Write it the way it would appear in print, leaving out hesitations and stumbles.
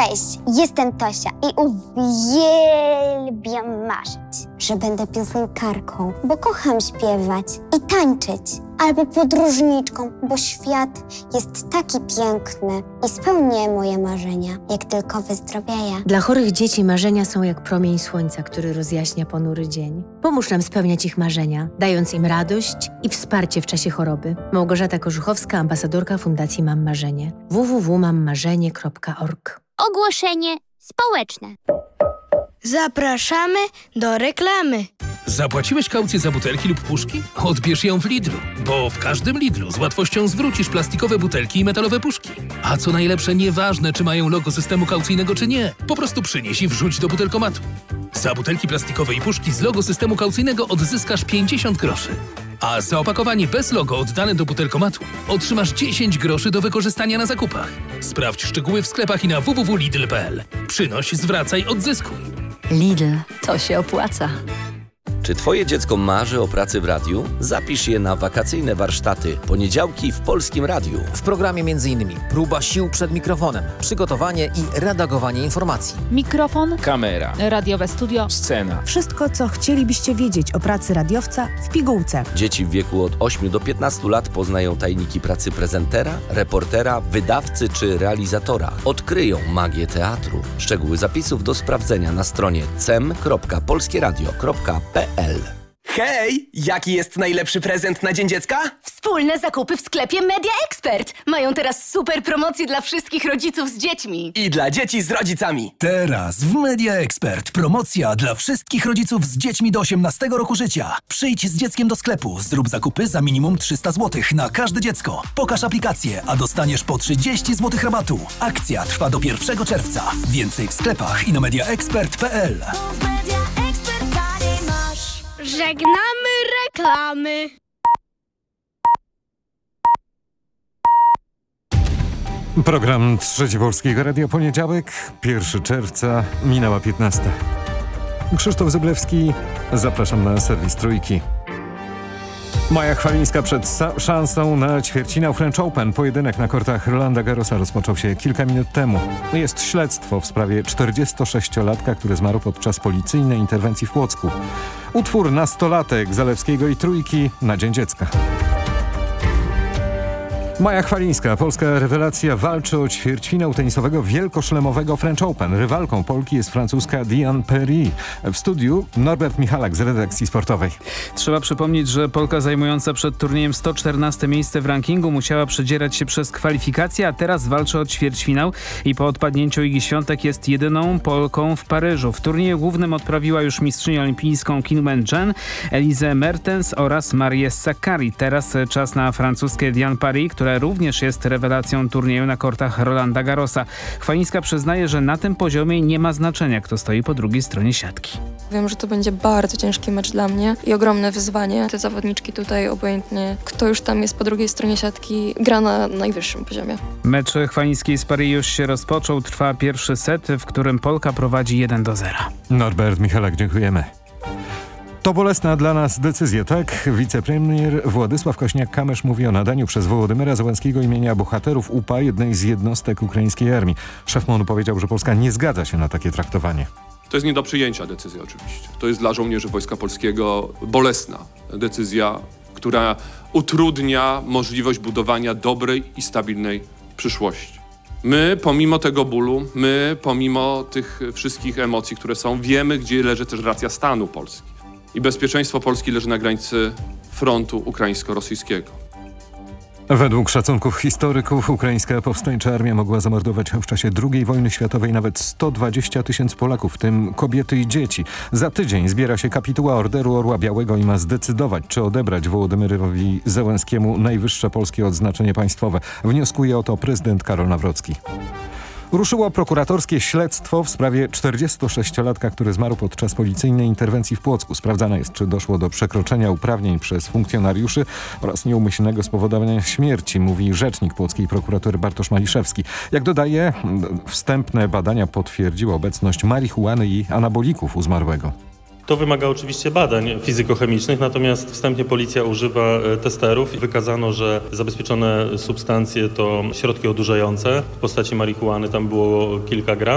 Cześć, jestem Tosia i uwielbiam marzyć, że będę piosenkarką, bo kocham śpiewać i tańczyć. Albo podróżniczką, bo świat jest taki piękny i spełnię moje marzenia, jak tylko wyzdrowieję. Dla chorych dzieci marzenia są jak promień słońca, który rozjaśnia ponury dzień. Pomóż nam spełniać ich marzenia, dając im radość i wsparcie w czasie choroby. Małgorzata Korzuchowska, ambasadorka Fundacji Mam Marzenie. www.mammarzenie.org. Ogłoszenie społeczne. Zapraszamy do reklamy. Zapłaciłeś kaucję za butelki lub puszki? Odbierz ją w Lidlu, bo w każdym Lidlu z łatwością zwrócisz plastikowe butelki i metalowe puszki. A co najlepsze, nieważne czy mają logo systemu kaucyjnego czy nie, po prostu przynieś i wrzuć do butelkomatu. Za butelki plastikowe i puszki z logo systemu kaucyjnego odzyskasz 50 groszy. A za opakowanie bez logo oddane do butelkomatu otrzymasz 10 groszy do wykorzystania na zakupach. Sprawdź szczegóły w sklepach i na www.lidl.pl. Przynoś, zwracaj, odzyskuj. Lidl, to się opłaca. Czy twoje dziecko marzy o pracy w radiu? Zapisz je na wakacyjne warsztaty poniedziałki w Polskim Radiu. W programie m.in. próba sił przed mikrofonem, przygotowanie i redagowanie informacji. Mikrofon, kamera, radiowe studio, scena. Wszystko, co chcielibyście wiedzieć o pracy radiowca w pigułce. Dzieci w wieku od 8 do 15 lat poznają tajniki pracy prezentera, reportera, wydawcy czy realizatora. Odkryją magię teatru. Szczegóły zapisów do sprawdzenia na stronie cem.polskieradio.pl. Hej! Jaki jest najlepszy prezent na Dzień Dziecka? Wspólne zakupy w sklepie Media Expert. Mają teraz super promocje dla wszystkich rodziców z dziećmi. I dla dzieci z rodzicami. Teraz w Media Expert promocja dla wszystkich rodziców z dziećmi do 18 roku życia. Przyjdź z dzieckiem do sklepu, zrób zakupy za minimum 300 zł na każde dziecko. Pokaż aplikację, a dostaniesz po 30 zł rabatu. Akcja trwa do 1 czerwca. Więcej w sklepach i na mediaexpert.pl. Żegnamy reklamy. Program Trzeci Polskiego Radia, poniedziałek, 1 czerwca, minęła 15. Krzysztof Zyblewski, zapraszam na serwis Trójki. Maja Chwalińska przed szansą na ćwierćfinał French Open. Pojedynek na kortach Rolanda Garrosa rozpoczął się kilka minut temu. Jest śledztwo w sprawie 46-latka, który zmarł podczas policyjnej interwencji w Płocku. Utwór Nastolatek Zalewskiego i Trójki na Dzień Dziecka. Maja Chwalińska, polska rewelacja, walczy o ćwierćfinał tenisowego wielkoszlemowego French Open. Rywalką Polki jest francuska Diane Paris. W studiu Norbert Michalak z redakcji sportowej. Trzeba przypomnieć, że Polka zajmująca przed turniejem 114 miejsce w rankingu musiała przedzierać się przez kwalifikacje, a teraz walczy o ćwierćfinał i po odpadnięciu Igi Świątek jest jedyną Polką w Paryżu. W turnieju głównym odprawiła już mistrzynię olimpijską Qin Wenchen, Elizę Mertens oraz Marię Sakkari. Teraz czas na francuskie Diane Paris, która również jest rewelacją turnieju na kortach Rolanda Garrosa. Chwalińska przyznaje, że na tym poziomie nie ma znaczenia, kto stoi po drugiej stronie siatki. Wiem, że to będzie bardzo ciężki mecz dla mnie i ogromne wyzwanie. Te zawodniczki tutaj, obojętnie kto już tam jest po drugiej stronie siatki, gra na najwyższym poziomie. Mecz Chwalińskiej z Paris już się rozpoczął. Trwa pierwszy set, w którym Polka prowadzi 1-0. Norbert Michalak, dziękujemy. To bolesna dla nas decyzja, tak? Wicepremier Władysław Kośniak-Kamysz mówi o nadaniu przez Wołodymyra Zełenskiego imienia bohaterów UPA, jednej z jednostek ukraińskiej armii. Szef MON powiedział, że Polska nie zgadza się na takie traktowanie. To jest nie do przyjęcia decyzja oczywiście. To jest dla żołnierzy Wojska Polskiego bolesna decyzja, która utrudnia możliwość budowania dobrej i stabilnej przyszłości. My pomimo tego bólu, my pomimo tych wszystkich emocji, które są, wiemy, gdzie leży też racja stanu Polski. I bezpieczeństwo Polski leży na granicy frontu ukraińsko-rosyjskiego. Według szacunków historyków ukraińska powstańcza armia mogła zamordować w czasie II wojny światowej nawet 120 000 Polaków, w tym kobiety i dzieci. Za tydzień zbiera się kapituła Orderu Orła Białego i ma zdecydować, czy odebrać Wołodymyrowi Zełenskiemu najwyższe polskie odznaczenie państwowe. Wnioskuje o to prezydent Karol Nawrocki. Ruszyło prokuratorskie śledztwo w sprawie 46-latka, który zmarł podczas policyjnej interwencji w Płocku. Sprawdzane jest, czy doszło do przekroczenia uprawnień przez funkcjonariuszy oraz nieumyślnego spowodowania śmierci, mówi rzecznik płockiej prokuratury Bartosz Maliszewski. Jak dodaje, wstępne badania potwierdziły obecność marihuany i anabolików u zmarłego. To wymaga oczywiście badań fizykochemicznych, natomiast wstępnie policja używa testerów. Wykazano, że zabezpieczone substancje to środki odurzające w postaci marihuany, tam było kilka gram.